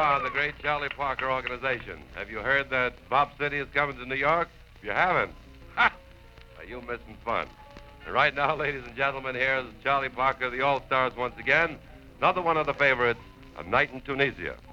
on the great Charlie Parker organization. Have you heard that Bob City is coming to New York? If you haven't, ha! Are you missing fun? And right now, ladies and gentlemen, here's Charlie Parker, the All-Stars once again. Another one of the favorites, A Night in Tunisia.